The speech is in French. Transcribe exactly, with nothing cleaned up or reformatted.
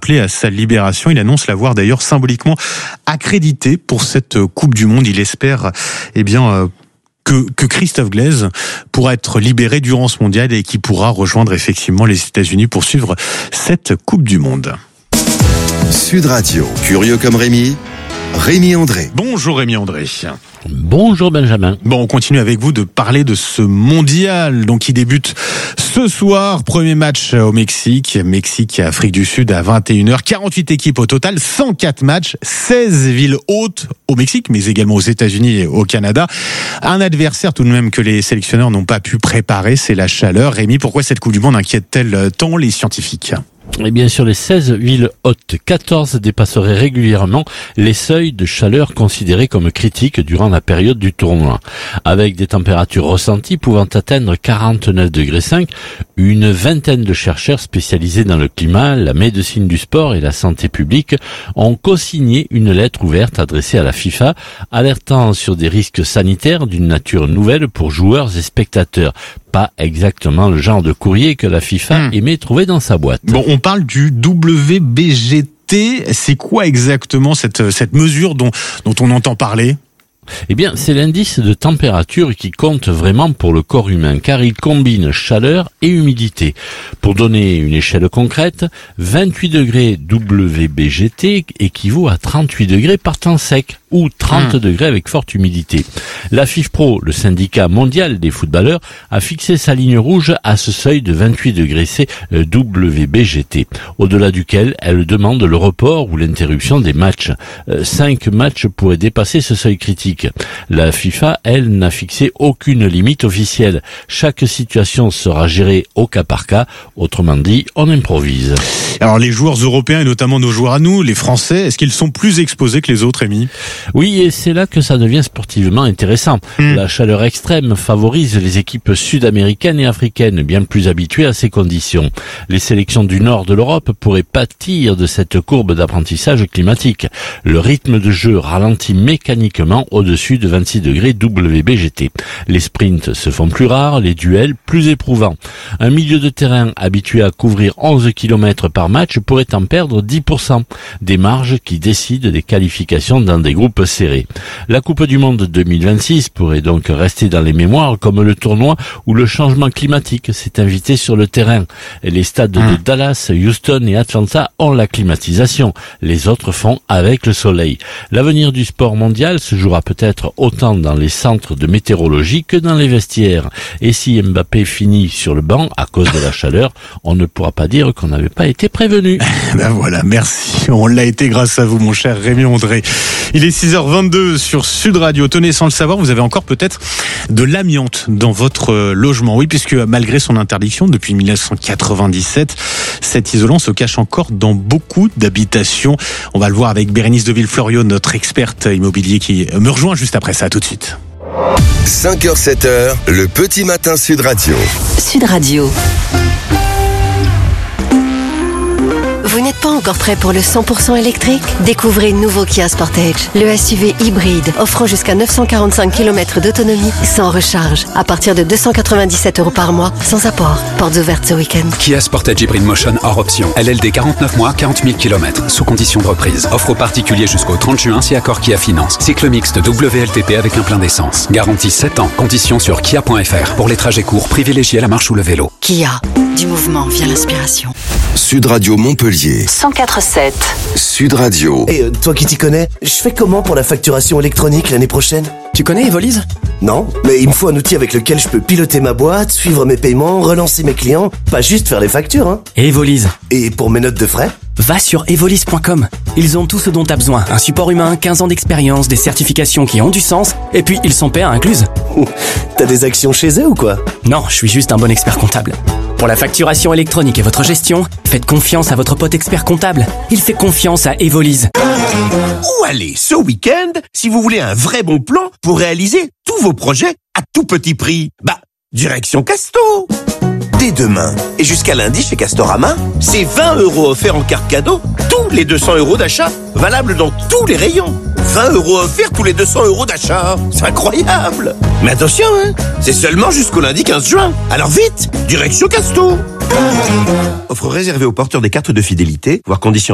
appelé à sa libération. Il annonce l'avoir d'ailleurs symboliquement accrédité pour cette Coupe du Monde. Il espère, eh bien, euh, que, que Christophe Glaise pourra être libéré durant ce mondial et qui pourra rejoindre effectivement les États-Unis pour suivre cette Coupe du Monde. Sud Radio, curieux comme Rémi, Rémi André. Bonjour Rémi André. Bonjour Benjamin. Bon, on continue avec vous de parler de ce mondial donc qui débute ce soir. Premier match au Mexique. Mexique, Afrique du Sud à vingt et une heures. quarante-huit équipes au total, cent quatre matchs, seize villes hôtes au Mexique, mais également aux États-Unis et au Canada. Un adversaire tout de même que les sélectionneurs n'ont pas pu préparer, c'est la chaleur. Rémi, pourquoi cette Coupe du Monde inquiète-t-elle tant les scientifiques ? Eh bien, sur les seize villes hôtes, quatorze dépasseraient régulièrement les seuils de chaleur considérés comme critiques durant la période du tournoi. Avec des températures ressenties pouvant atteindre quarante-neuf degrés cinq, une vingtaine de chercheurs spécialisés dans le climat, la médecine du sport et la santé publique ont co-signé une lettre ouverte adressée à la FIFA, alertant sur des risques sanitaires d'une nature nouvelle pour joueurs et spectateurs. Pas exactement le genre de courrier que la FIFA mmh. aimait trouver dans sa boîte. Bon, on parle du W B G T. C'est quoi exactement cette, cette mesure dont, dont on entend parler ? Eh bien, c'est l'indice de température qui compte vraiment pour le corps humain, car il combine chaleur et humidité. Pour donner une échelle concrète, vingt-huit degrés W B G T équivaut à trente-huit degrés par temps sec, ou trente mmh. degrés avec forte humidité. La FIFPro, le syndicat mondial des footballeurs, a fixé sa ligne rouge à ce seuil de vingt-huit degrés C W B G T, au-delà duquel elle demande le report ou l'interruption des matchs. Euh, cinq matchs pourraient dépasser ce seuil critique. La FIFA, elle, n'a fixé aucune limite officielle. Chaque situation sera gérée au cas par cas. Autrement dit, on improvise. Alors les joueurs européens et notamment nos joueurs à nous, les Français, est-ce qu'ils sont plus exposés que les autres, Rémi ? Oui, et c'est là que ça devient sportivement intéressant. Mmh. La chaleur extrême favorise les équipes sud-américaines et africaines, bien plus habituées à ces conditions. Les sélections du nord de l'Europe pourraient pâtir de cette courbe d'apprentissage climatique. Le rythme de jeu ralentit mécaniquement au-dessus de vingt-six degrés W B G T. Les sprints se font plus rares, les duels plus éprouvants. Un milieu de terrain habitué à couvrir onze kilomètres par match pourrait en perdre dix pour cent. Des marges qui décident des qualifications dans des groupes serrés. La Coupe du Monde deux mille vingt-six pourrait donc rester dans les mémoires comme le tournoi où le changement climatique s'est invité sur le terrain. Les stades de Dallas, Houston et Atlanta ont la climatisation. Les autres font avec le soleil. L'avenir du sport mondial se jouera peut-être autant dans les centres de météorologie que dans les vestiaires. Et si Mbappé finit sur le banc à cause de la chaleur, on ne pourra pas dire qu'on n'avait pas été prévenu. Ben voilà, merci. On l'a été grâce à vous, mon cher Rémi André. Il est six heures vingt-deux sur Sud Radio. Tenez, sans le savoir, vous avez encore peut-être de l'amiante dans votre logement. Oui, puisque malgré son interdiction depuis mille neuf cent quatre-vingt-dix-sept, cet isolant se cache encore dans beaucoup d'habitations. On va le voir avec Bérénice Deville-Florio, notre experte immobilier qui me rejoint juste après ça. À tout de suite. cinq heures sept heures, le petit matin Sud Radio. Sud Radio. Vous n'êtes pas encore prêt pour le cent pour cent électrique ? Découvrez le nouveau Kia Sportage, le S U V hybride offrant jusqu'à neuf cent quarante-cinq kilomètres d'autonomie sans recharge, à partir de deux cent quatre-vingt-dix-sept euros par mois, sans apport. Portes ouvertes ce week-end. Kia Sportage Hybrid Motion hors option. L L D quarante-neuf mois, quarante mille kilomètres, sous condition de reprise. Offre aux particuliers jusqu'au trente juin si accord Kia Finance. Cycle mixte W L T P avec un plein d'essence. Garantie sept ans. Conditions sur kia point f r. Pour les trajets courts, privilégiez la marche ou le vélo. Kia. Du mouvement vient l'inspiration. Sud Radio Montpellier. cent quatre sept. Sud Radio. Et euh, toi qui t'y connais, je fais comment pour la facturation électronique l'année prochaine ? Tu connais Evolise ? Non, mais il me faut un outil avec lequel je peux piloter ma boîte, suivre mes paiements, relancer mes clients, pas juste faire les factures, hein. Evolise. Et pour mes notes de frais ? Va sur evolise point com. Ils ont tout ce dont t'as besoin. Un support humain, quinze ans d'expérience, des certifications qui ont du sens, et puis ils sont pairs incluses. T'as des actions chez eux ou quoi ? Non, je suis juste un bon expert comptable. Pour la facturation électronique et votre gestion, faites confiance à votre pote expert comptable. Il fait confiance à Evolise. Où aller ce week-end si vous voulez un vrai bon plan pour réaliser tous vos projets à tout petit prix ? Bah, direction Casto. Dès demain et jusqu'à lundi chez Castorama, c'est vingt euros offerts en carte cadeau tous les deux cents euros d'achat, valable dans tous les rayons. vingt euros offerts tous les deux cents euros d'achat. C'est incroyable. Mais attention, hein, c'est seulement jusqu'au lundi quinze juin. Alors vite, direction Casto. Offre réservée aux porteurs des cartes de fidélité, voire conditions